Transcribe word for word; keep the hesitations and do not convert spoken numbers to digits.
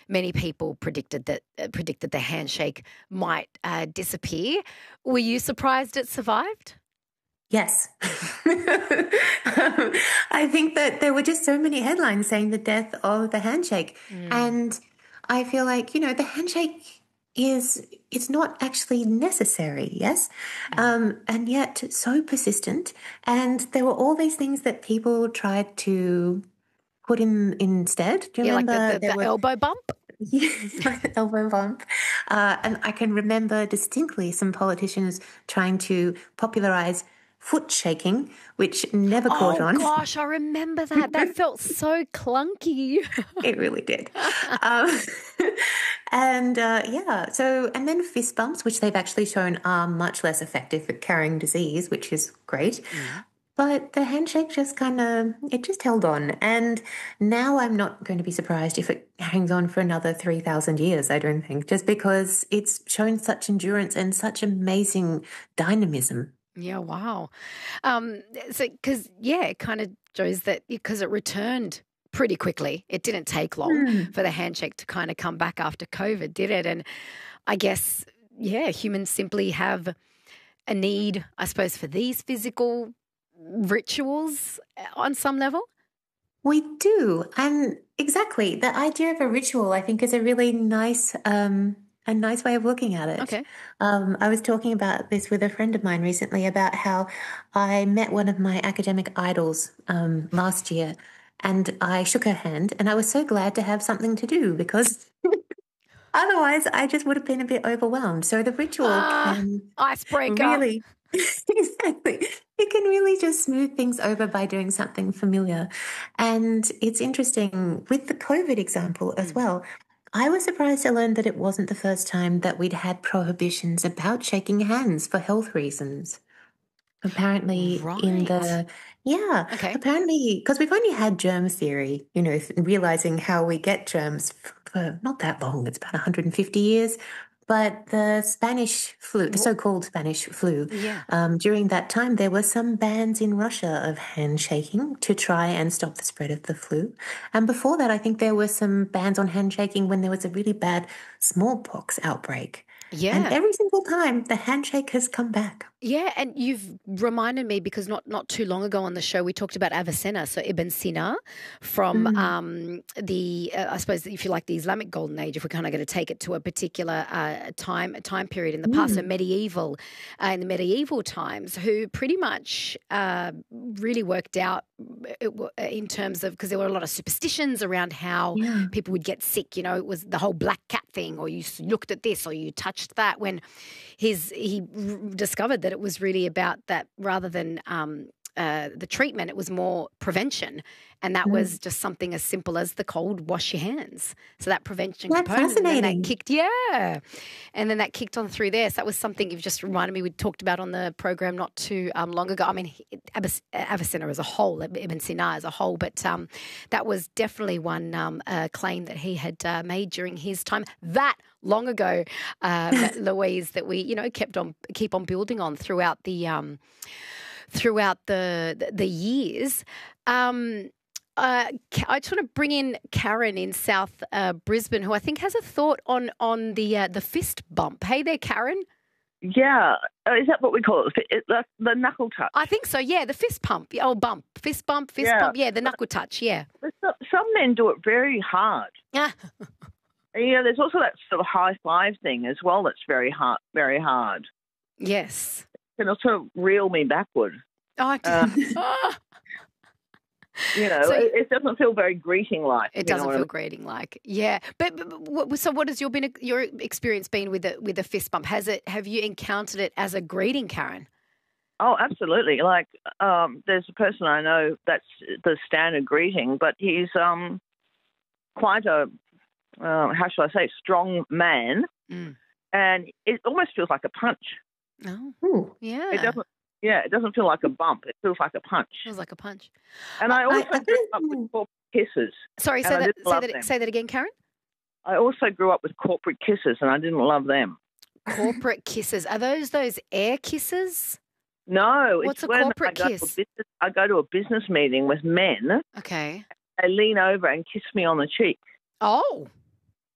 many people predicted that uh, predicted the handshake might uh, disappear. Were you surprised it survived? Yes. um, I think that there were just so many headlines saying the death of the handshake. Mm. And I feel like, you know, the handshake is, it's not actually necessary, yes? Mm. Um, and yet so persistent. And there were all these things that people tried to put in instead. Do you Yeah, like remember? the, the, there the were, elbow bump? Yes, like the elbow bump. Uh, and I can remember distinctly some politicians trying to popularize foot shaking, which never caught Oh, on. gosh, I remember that. That felt so clunky. It really did. Um, and uh, yeah, so, and then fist bumps, which they've actually shown are much less effective at carrying disease, which is great. Mm. But the handshake just kind of, it just held on. And now I'm not going to be surprised if it hangs on for another three thousand years, I don't think, just because it's shown such endurance and such amazing dynamism. Yeah, wow. Um, so, because, yeah, it kind of shows that because it returned pretty quickly. It didn't take long Mm. for the handshake to kind of come back after COVID, did it? And I guess, yeah, humans simply have a need, I suppose, for these physical rituals on some level. We do. And exactly, the idea of a ritual, I think, is a really nice um, a nice way of looking at it. Okay. Um, I was talking about this with a friend of mine recently about how I met one of my academic idols um, last year, and I shook her hand, and I was so glad to have something to do because otherwise I just would have been a bit overwhelmed. So the ritual Ah, can icebreaker. really, exactly, it can really just smooth things over by doing something familiar. And it's interesting with the COVID example as Mm. well. I was surprised to learn that it wasn't the first time that we'd had prohibitions about shaking hands for health reasons. Apparently, in Right. the, yeah, Okay. apparently, because we've only had germ theory, you know, th- realizing how we get germs f- for not that long, it's about one hundred fifty years. But the Spanish flu, the Wh- so-called Spanish flu, Yeah. um, during that time, there were some bans in Russia of handshaking to try and stop the spread of the flu. And before that, I think there were some bans on handshaking when there was a really bad smallpox outbreak. And Yeah. every single time, the handshake has come back. Yeah, and you've reminded me because not not too long ago on the show we talked about Avicenna, so Ibn Sina from Mm. um, the uh, I suppose if you like the Islamic Golden Age, if we're kind of going to take it to a particular uh, time a time period in the past, so Mm. medieval uh, in the medieval times, who pretty much uh, really worked out uh, w- in terms of because there were a lot of superstitions around how Yeah. people would get sick. You know, it was the whole black cat thing, or you s- looked at this, or you touched that. When his he r- discovered that it was really about that rather than um, uh, the treatment, it was more prevention, and that Mm. was just something as simple as the cold wash your hands. So that prevention That's component, and then that fascinating. kicked, yeah, and then that kicked on through there. So that was something you've just reminded me we talked about on the program not too um, long ago. I mean, he- Abas- Avicenna as a whole, Ibn Sina as a whole, but um, that was definitely one um, uh, claim that he had uh, made during his time that long ago, um, Louise, that we you know kept on keep on building on throughout the um, throughout the the, the years. Um, uh, Ca- I just want to bring in Karen in South uh, Brisbane, who I think has a thought on on the uh, the fist bump. Hey there, Karen. Yeah, uh, is that what we call it? It- That's the knuckle touch. I think so. Yeah, the fist pump. Oh, bump, fist bump, fist Yeah. bump. Yeah, the knuckle touch. Yeah. There's some, some men do it very hard. Ah, And, you know, there's also that sort of high five thing as well that's very hard. Very hard. yes. Can also reel me backward. Oh, I Uh, Ah. You know, So- it, it doesn't feel very greeting-like. It you know doesn't what I feel mean? grating like, yeah. But, but, but what, so, what has your been your experience been with the with the fist bump? Has it have you encountered it as a greeting, Karen? Oh, absolutely. Like, um, there's a person I know that's the standard greeting, but he's um, quite a, uh, how should I say, strong man, Mm. and it almost feels like a punch. Oh, Ooh. yeah. It doesn't. Yeah, it doesn't feel like a bump. It feels like a punch. Feels like a punch. And I I- also I grew think- up with corporate kisses. Sorry, And say I that. didn't Say love that. them. Say that again, Karen. I also grew up with corporate kisses, and I didn't love them. Corporate kisses. Are those those air kisses? No, What's it's a when corporate I go, to a kiss? business, I go to a business meeting with men. Okay. They lean over and kiss me on the cheek. Oh,